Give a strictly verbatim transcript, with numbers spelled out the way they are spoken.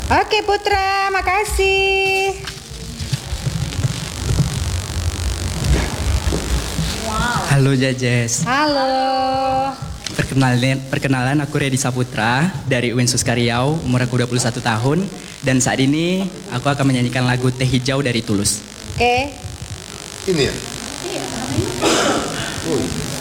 Oke Putra, makasih. Halo Jajes. Halo. Perkenalan, perkenalan aku Redi Saputra dari U N Suska Riau, umur aku dua puluh satu tahun. Dan saat ini aku akan menyanyikan lagu Teh Hijau dari Tulus. Oke. Ini ya? Iya.